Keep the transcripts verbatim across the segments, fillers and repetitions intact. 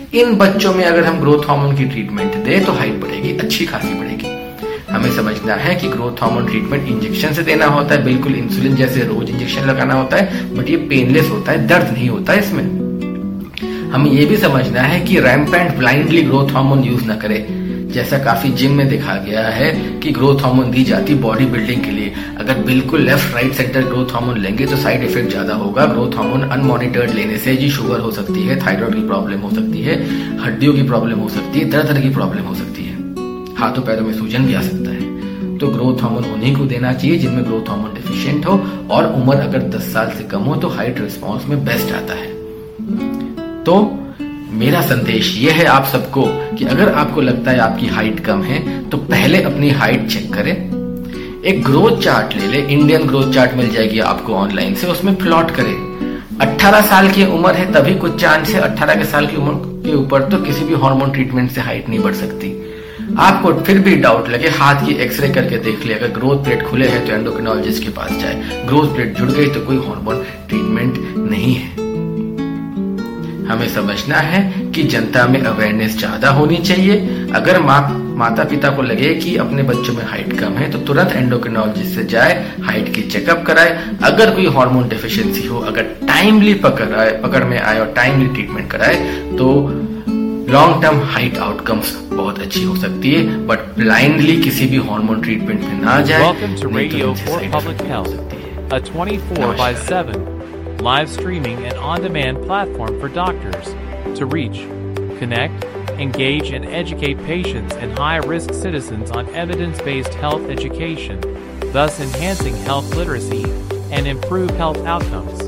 इन बच्चों में अगर हम ग्रोथ हार्मोन की ट्रीटमेंट दें तो हाइट बढ़ेगी, अच्छी खासी बढ़ेगी। हमें समझना है कि ग्रोथ हार्मोन ट्रीटमेंट इंजेक्शन से देना होता है, बिल्कुल इंसुलिन जैसे रोज इंजेक्शन लगाना होता है, बट ये पेनलेस होता है, दर्द नहीं होता है इसमें। हमें ये भी समझना है कि rampant blindly growth hormone use ना करें, जैसा काफी जिम में देखा गया है कि ग्रोथ हार्मोन दी जाती बॉडी बिल्डिंग के लिए। अगर बिल्कुल left right centre growth hormone लेंगे तो साइड इफेक्ट ज्यादा होगा। ग्रोथ हार्मोन अनमॉनिटर्ड लेने से जी शुगर हो सकती है, थायराइड की प्रॉब्लम हो सकती है, हड्डियों की प्रॉब्लम हो सकती है, तरह तरह की प्रॉब्लम हो सकती है, हाथों पैरों में सूजन भी आ सकता है। तो ग्रोथ हार्मोन उन्हीं को देना चाहिए जिनमें ग्रोथ हार्मोन डिफिशिएंट हो, और उम्र अगर दस साल से कम हो तो हाइट रिस्पॉन्स में बेस्ट आता है। तो मेरा संदेश यह है आप सबको कि अगर आपको लगता है आपकी हाइट कम है तो पहले अपनी हाइट चेक करें। एक ग्रोथ चार्ट ले ले, इंडियन ग्रोथ चार्ट मिल जाएगी आपको ऑनलाइन से, उसमें प्लॉट करें। अठारह साल की उम्र है तभी कुछ चांस है, अठारह के साल की उम्र के ऊपर तो किसी भी हार्मोन ट्रीटमेंट से हाइट नहीं बढ़ सकती। आपको फिर भी डाउट लगे, हाथ की एक्सरे करके देख ले, अगर ग्रोथ प्लेट खुले हैं तो एंडोक्रिनोलॉजिस्ट के पास जाए, ग्रोथ प्लेट जुड़ गई तो कोई हार्मोन ट्रीटमेंट नहीं है। हमें समझना है कि जनता में अवेयरनेस ज्यादा होनी चाहिए। अगर माँ माता पिता को लगे कि अपने बच्चों में हाइट कम है तो तुरंत एंडोक्रिनोलॉजिस्ट से जाए, हाइट की चेकअप कराए। अगर कोई हार्मोन डेफिशिएंसी हो, अगर टाइमली पकड़ आए पकड़ में आए और टाइमली ट्रीटमेंट कराए तो लॉन्ग टर्म हाइट आउटकम्स बहुत अच्छी हो सकती है। बट ब्लाइंडली किसी भी हार्मोन ट्रीटमेंट में ना जाए, Welcome to Radio for Public Health, a twenty-four by seven live streaming and on-demand platform for doctors to reach, connect, engage, and educate patients and high-risk citizens on evidence-based health education, thus enhancing health literacy and improve health outcomes.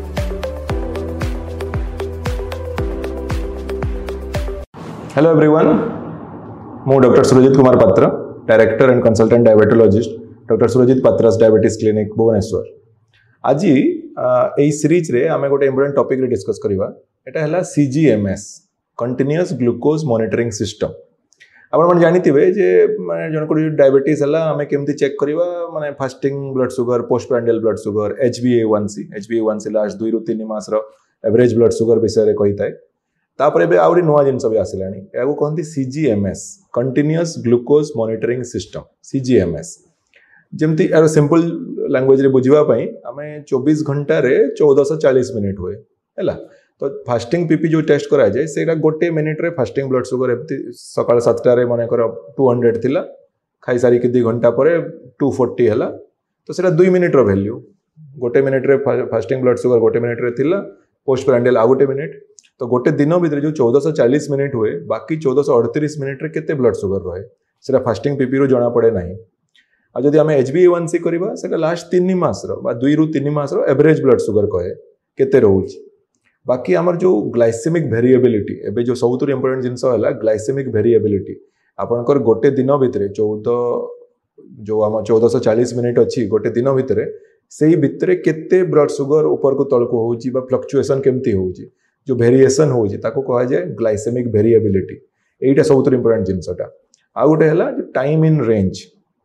Hello everyone, ମୁଁ doctor Surjit Kumar पात्र, director and consultant diabetologist, doctor Surjit पात्रास diabetes clinic Bhubaneswar. आज यही series रे आमे गोटे important topic रे discuss करबा। एटा हला सीजीएमएस, कंटीन्यूअस ग्लूकोज मॉनिटरिंग सिस्टम। आपण मन जानिथिबे जे माने जन को डायबिटीज हला आमे केमती चेक करबा, माने fasting blood sugar, postprandial blood sugar, HbA one सी, एचबीए वन सी लास्ट दुई रु तीन मास रो एवरेज ब्लड शुगर विषय रे कहिताय। तापर एबे आउरी नुवा जिंस भी आसिलानी, याको कहंती सीजीएमएस, कंटीन्यूअस ग्लूकोज मॉनिटरिंग सिस्टम, सीजीएमएस। जेमती यार सिंपल लैंग्वेज रे बुझिबा पई आमे चौबीस घंटा रे चौदह सौ चालीस मिनिट हुए हैला। तो फास्टिंग पीपी जो टेस्ट करा जाए सेटा गोटे मिनिट रे फास्टिंग ब्लड शुगर एमती सकाळ सात टा रे माने कर दो सौ थिला, खाई सारी के दो घंटा परे दो सौ चालीस हला। तो सेटा दो मिनिट रो वैल्यू, गोटे मिनिट रे फास्टिंग ब्लड शुगर गोटे मिनिट रे थिला, पोस्टप्रांडियल आ गोटे मिनिट। तो गोटे दिन भितर जो चौदह सौ चालीस मिनिट हुए, बाकी चौदह सौ अड़तीस मिनिट रे केते ब्लड शुगर रहे सेटा फास्टिंग पीपी रो जणा पड़े नाही। आ जदि आमे एचबीए वन सी करबा सेटा लास्ट तीन मास रो बा दुई रु तीन मास रो एवरेज ब्लड शुगर कहे केते रहउची। बाकी हमर जो ग्लाइसेमिक वेरिएबिलिटी, एबे जो सबुतु इंपोर्टेंट जिंस हला ग्लाइसेमिक वेरिएबिलिटी। आपनकर गोटे दिन भितर चौदह जो हम चौदह सौ चालीस मिनिट अछि गोटे दिन भितर, सेही भितर केते ब्लड शुगर ऊपर को तळ को होउची बा फ्लक्चुएशन केमती होउची, जो वेरिएशन होउची ताको कहा जाय ग्लाइसेमिक वेरिएबिलिटी। एटा सबुतु इंपोर्टेंट जिंसटा। आ गोटे हला टाइम इन रेंज,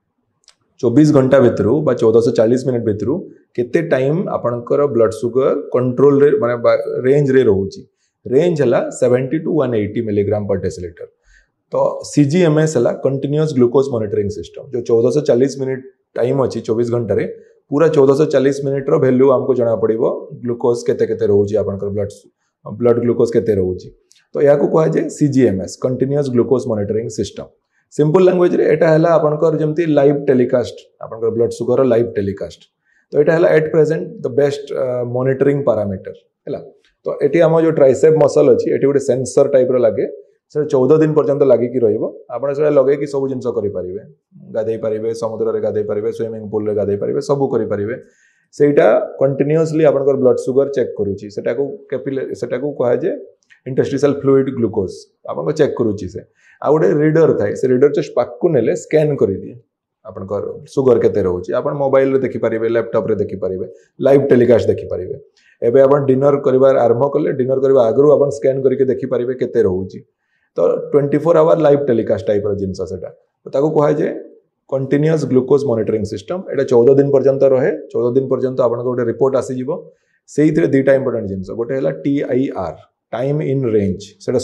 चौबीस घंटा भितर बा चौदह सौ चालीस मिनिट भितर केते टाइम आपनकर ब्लड शुगर कंट्रोल रे माने रेंज रे रहउची। रेंज हला सत्तर टू एक सौ अस्सी मिलीग्राम पर डेसिलीटर। तो सीजीएमएस हला कंटीन्यूअस ग्लूकोज मॉनिटरिंग सिस्टम, जो चौदह सौ चालीस मिनिट टाइम अछि चौबीस घंटा रे, पूरा चौदह सौ चालीस मिनिट रो वैल्यू हमको जणा पड़िबो ग्लूकोज केते केते रहउची, आपनकर ब्लड ब्लड ग्लूकोज केते रहउची। तो याको कहा जाय सीजीएमएस, continuous glucose monitoring system. Simple language रे एटा हला आपनकर जेमती लाइव टेलीकास्ट, आपनकर ब्लड शुगर रो लाइव टेलीकास्ट। तो एटा हला at present the best monitoring parameter हैला। तो एटी हम जो ट्राइसेप मसल अछि एटी गोटे सेंसर टाइप रो लागे, से चौदह दिन पर्यंत लागि कि रहइबो। आपण से लगे कि सब जिंस करि परिबे, गाधै परिबे, समुद्र रे गाधै परिबे, स्विमिंग पूल रे गाधै परिबे, सब करि परिबे। सेटा कंटीन्यूअसली आपनकर ब्लड शुगर चेक करूची, सेटा को कैपिलरी, सेटा को कहा जे इंटरस्टिशियल फ्लूइड ग्लूकोज आपन को चेक करूची। से आ गोटे रीडर थाए, से रीडर जस्ट पाक को नेले स्कैन करि दिए आपनकर शुगर केते रहउची। आपन मोबाइल रे देखि परिबे, लैपटॉप रे देखि परिबे, लाइव टेलीकास्ट देखि परिबे। एबे आपन डिनर करिवार आरंभ करले, डिनर करबा आगरु आपन स्कैन करके देखि परिबे केते रहउची। तो चौबीस आवर लाइव टेलीकास्ट टाइप रो जिंस सेटा। तो ताको कहा जे कंटीन्यूअस ग्लूकोज मॉनिटरिंग सिस्टम। एटा चौदह दिन पर्यंत रहे, चौदह दिन पर्यंत आपन को गोटे रिपोर्ट आसी जिवो। सेही थरे दुईटा इंपोर्टेंट जिंस, गोटे हला टीआईआर, टाइम इन रेंज, सेटा